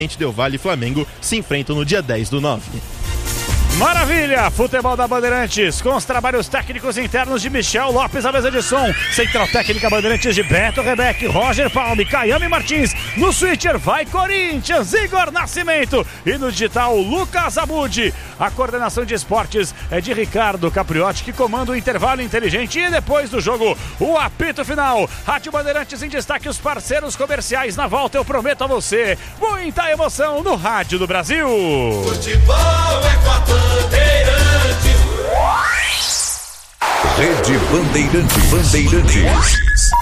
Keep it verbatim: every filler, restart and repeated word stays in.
Del Valle e Flamengo se enfrentam no dia dez do nove. Maravilha! Futebol da Bandeirantes, com os trabalhos técnicos internos de Michel Lopes, a mesa de som. Central Técnica Bandeirantes de Beto Rebeck, Roger Palme, Caiame Martins. No switcher vai Corinthians, Igor Nascimento. E no digital, Lucas Abud. A coordenação de esportes é de Ricardo Capriotti, que comanda o intervalo inteligente. E depois do jogo, o apito final. Rádio Bandeirantes em destaque, os parceiros comerciais. Na volta eu prometo a você muita emoção no Rádio do Brasil. Futebol é com a Bandeirantes. Rede Bandeirantes. Bandeirantes.